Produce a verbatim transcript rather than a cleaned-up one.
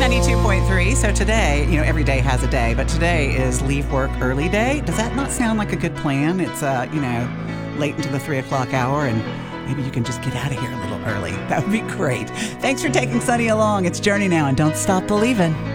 ninety-two point three. So today, you know, every day has a day, but today is leave work early day. Does that not sound like a good plan? It's, uh, you know, late into the three o'clock hour, and maybe you can just get out of here a little early. That would be great. Thanks for taking Sunny along. It's Journey now, and don't stop believing.